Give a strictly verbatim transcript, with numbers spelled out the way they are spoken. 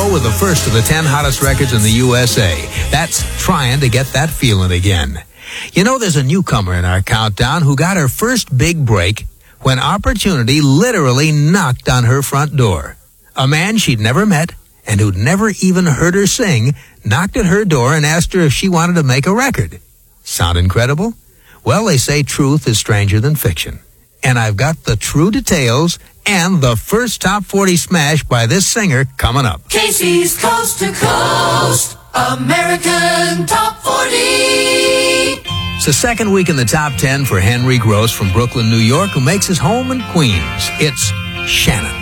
show with the first of the ten hottest records in the U S A. That's trying to get that feeling again. You know, there's a newcomer in our countdown who got her first big break when opportunity literally knocked on her front door. A man she'd never met and who'd never even heard her sing knocked at her door and asked her if she wanted to make a record. Sound incredible? Well, they say truth is stranger than fiction. And I've got the true details and the first top forty smash by this singer coming up. Casey's Coast to Coast American Top forty. It's the second week in the top ten for Henry Gross from Brooklyn, New York, who makes his home in Queens. It's Shannon.